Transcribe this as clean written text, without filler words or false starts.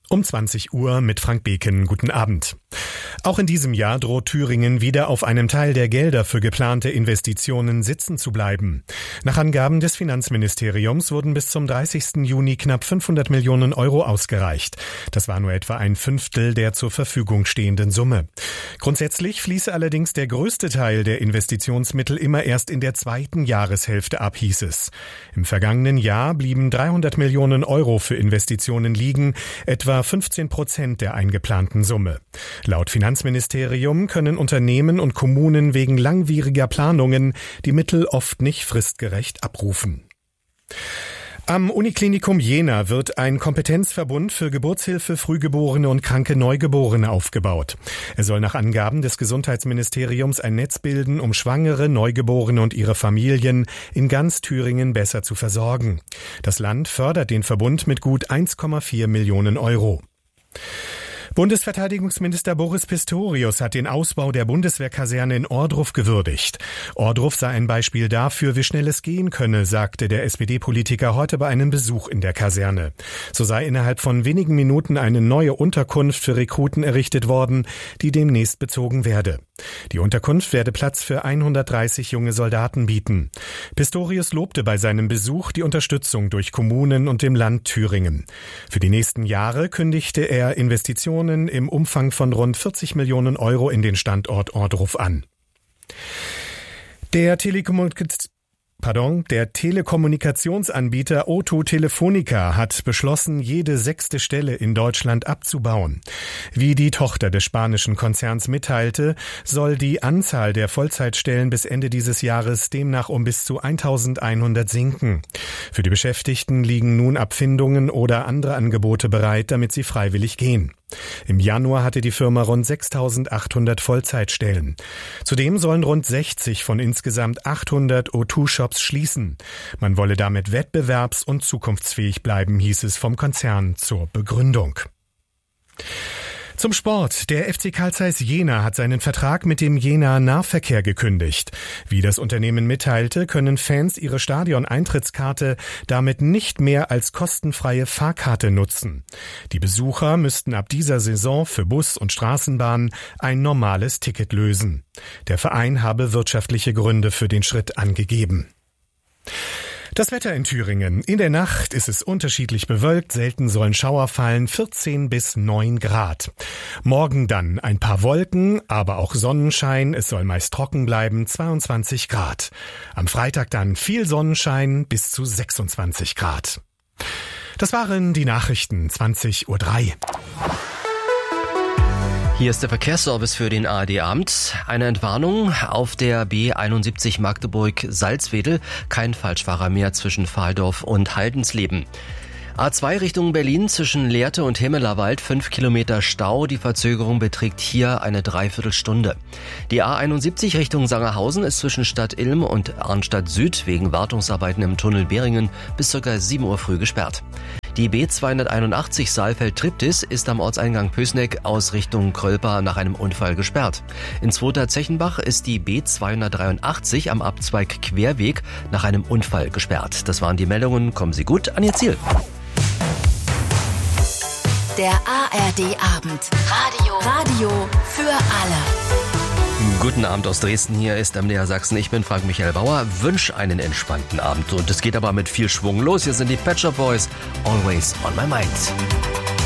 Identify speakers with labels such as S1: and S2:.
S1: Um 20 Uhr mit Frank Beken. Guten Abend. Auch in diesem Jahr droht Thüringen wieder auf einem Teil der Gelder für geplante Investitionen sitzen zu bleiben. Nach Angaben des Finanzministeriums wurden bis zum 30. Juni knapp 500 Millionen Euro ausgereicht. Das war nur etwa ein Fünftel der zur Verfügung stehenden Summe. Grundsätzlich fließe allerdings der größte Teil der Investitionsmittel immer erst in der zweiten Jahreshälfte ab, hieß es. Im vergangenen Jahr blieben 300 Millionen Euro für Investitionen liegen, etwa 15% der eingeplanten Summe. Laut Finanzministerium können Unternehmen und Kommunen wegen langwieriger Planungen die Mittel oft nicht fristgerecht abrufen. Am Uniklinikum Jena wird ein Kompetenzverbund für Geburtshilfe, Frühgeborene und kranke Neugeborene aufgebaut. Er soll nach Angaben des Gesundheitsministeriums ein Netz bilden, um Schwangere, Neugeborene und ihre Familien in ganz Thüringen besser zu versorgen. Das Land fördert den Verbund mit gut 1,4 Millionen Euro. Bundesverteidigungsminister Boris Pistorius hat den Ausbau der Bundeswehrkaserne in Ohrdruf gewürdigt. Ohrdruf sei ein Beispiel dafür, wie schnell es gehen könne, sagte der SPD-Politiker heute bei einem Besuch in der Kaserne. So sei innerhalb von wenigen Minuten eine neue Unterkunft für Rekruten errichtet worden, die demnächst bezogen werde. Die Unterkunft werde Platz für 130 junge Soldaten bieten. Pistorius lobte bei seinem Besuch die Unterstützung durch Kommunen und dem Land Thüringen. Für die nächsten Jahre kündigte er Investitionen im Umfang von rund 40 Millionen Euro in den Standort Ohrdruf an. Der Telekommunikationsanbieter O2 Telefonica hat beschlossen, jede 6. Stelle in Deutschland abzubauen. Wie die Tochter des spanischen Konzerns mitteilte, soll die Anzahl der Vollzeitstellen bis Ende dieses Jahres demnach um bis zu 1100 sinken. Für die Beschäftigten liegen nun Abfindungen oder andere Angebote bereit, damit sie freiwillig gehen. Im Januar hatte die Firma rund 6.800 Vollzeitstellen. Zudem sollen rund 60 von insgesamt 800 O2-Shops schließen. Man wolle damit wettbewerbs- und zukunftsfähig bleiben, hieß es vom Konzern zur Begründung. Zum Sport. Der FC Carl Zeiss Jena hat seinen Vertrag mit dem Jena Nahverkehr gekündigt. Wie das Unternehmen mitteilte, können Fans ihre Stadion-Eintrittskarte damit nicht mehr als kostenfreie Fahrkarte nutzen. Die Besucher müssten ab dieser Saison für Bus und Straßenbahn ein normales Ticket lösen. Der Verein habe wirtschaftliche Gründe für den Schritt angegeben. Das Wetter in Thüringen. In der Nacht ist es unterschiedlich bewölkt, selten sollen Schauer fallen, 14 bis 9 Grad. Morgen dann ein paar Wolken, aber auch Sonnenschein, es soll meist trocken bleiben, 22 Grad. Am Freitag dann viel Sonnenschein bis zu 26 Grad. Das waren die Nachrichten, 20:03 Uhr.
S2: Hier ist der Verkehrsservice für den ARD-Abend. Eine Entwarnung auf der B71 Magdeburg-Salzwedel. Kein Falschfahrer mehr zwischen Valdorf und Haldensleben. A2 Richtung Berlin zwischen Lehrte und Hemmelerwald, 5 Kilometer Stau. Die Verzögerung beträgt hier eine Dreiviertelstunde. Die A71 Richtung Sangerhausen ist zwischen Stadt Ilm und Arnstadt Süd wegen Wartungsarbeiten im Tunnel Beringen bis ca. 7 Uhr früh gesperrt. Die B281 Saalfeld-Triptis ist am Ortseingang Pößneck aus Richtung Krölper nach einem Unfall gesperrt. In Zweter Zechenbach ist die B283 am Abzweig Querweg nach einem Unfall gesperrt. Das waren die Meldungen. Kommen Sie gut an Ihr Ziel.
S3: Der ARD-Abend. Radio für alle.
S2: Guten Abend aus Dresden, hier ist MDR Sachsen. Ich bin Frank Michael Bauer, wünsche einen entspannten Abend. Und es geht aber mit viel Schwung los. Hier sind die Pet Shop Boys, Always on my mind.